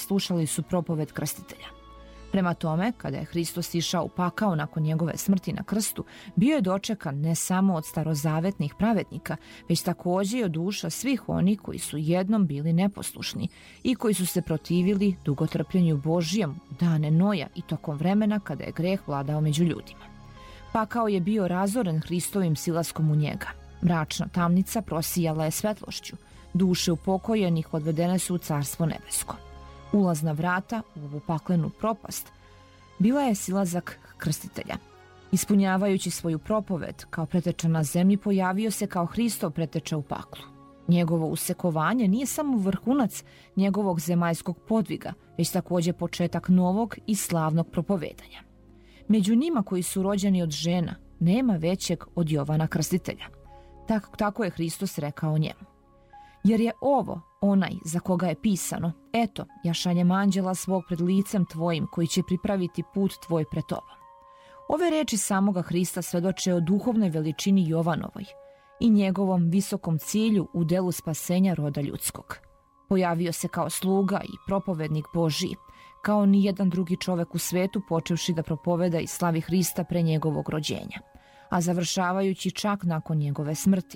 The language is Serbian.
slušali su propoved krstitelja. Prema tome, kada je Hristos išao u pakao nakon njegove smrti na krstu, bio je dočekan ne samo od starozavetnih pravednika, već također i od duša svih onih koji su jednom bili neposlušni i koji su se protivili dugotrpljenju Božijem u dane Noja i tokom vremena kada je greh vladao među ljudima. Pakao je bio razoren Hristovim silaskom u njega. Mračna tamnica prosijala je svetlošću. Duše upokojenih odvedene su u Carstvo nebesko. Ulazna vrata u ovu paklenu propast bila je silazak krstitelja. Ispunjavajući svoju propoved kao preteča na zemlji, pojavio se kao Hristov preteča u paklu. Njegovo usekovanje nije samo vrhunac njegovog zemaljskog podviga, već također početak novog i slavnog propovedanja. Među njima koji su rođeni od žena nema većeg od Jovana Krstitelja. Tako je Hristos rekao njemu. Jer je ovo onaj za koga je pisano: eto, ja šaljem anđela svog pred licem tvojim, koji će pripraviti put tvoj pred tobom. Ove reči samoga Hrista svedoče o duhovnoj veličini Jovanovoj i njegovom visokom cilju u delu spasenja roda ljudskog. Pojavio se kao sluga i propovednik Božiji, kao ni jedan drugi čovek u svetu, počevši da propoveda i slavi Hrista pre njegovog rođenja, a završavajući čak nakon njegove smrti,